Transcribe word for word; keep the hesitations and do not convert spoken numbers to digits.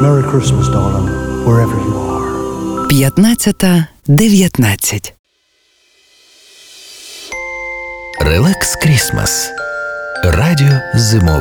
Merry Christmas, darling, wherever you are. п'ятнадцята дев'ятнадцять. Релакс Крісмас. Радіо зимове.